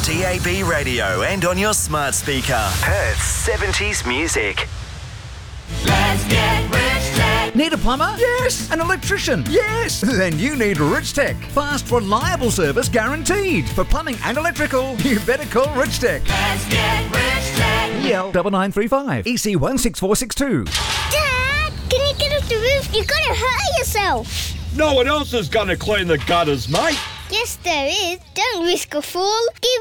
DAB radio and on your smart speaker. Perth's 70s music. Let's get Rich Tech. Need a plumber? Yes. An electrician? Yes. Then you need Rich Tech. Fast, reliable service guaranteed. For plumbing and electrical, you better call Rich Tech. Let's get Rich Tech. EL 9935 EC 16462. Dad, can you get off the roof? You're gonna hurt yourself. No one else is gonna clean the gutters, mate. Yes, there is. Don't risk a fall. Give